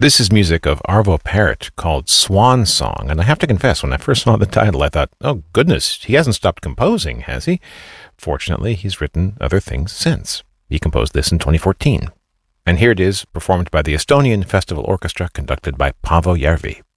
This is music of Arvo Pärt called Swan Song, and I have to confess, when I first saw the title, I thought, oh goodness, he hasn't stopped composing, has he? Fortunately, he's written other things since. He composed this in 2014. And here it is, performed by the Estonian Festival Orchestra, conducted by Paavo Järvi.